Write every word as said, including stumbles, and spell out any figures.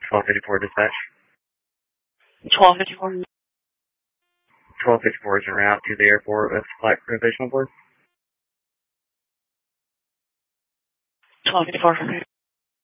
twelve fifty-four dispatch. twelve fifty-four. twelve fifty-four is en route to the airport with flight provisional board. twelve fifty-four from here.